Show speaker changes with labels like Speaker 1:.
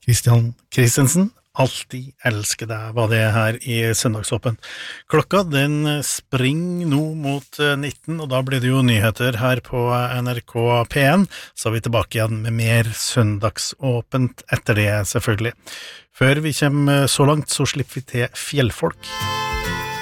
Speaker 1: Kristian Kristensen, alltid elsker deg, var det her i Søndagsåpen. Klokka den springer nå mot 19, og da blir det jo nyheter her på NRK P1, så er vi tilbake igjen med mer Søndagsåpent etter det selvfølgelig. Før vi kommer så langt, så slipper vi til Fjellfolk.